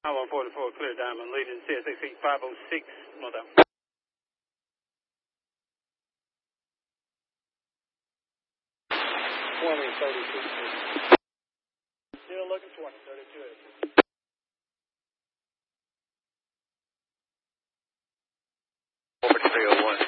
I-144, clear Diamond, leading CSX 8506, no doubt. Still looking 20, 32. Over 301.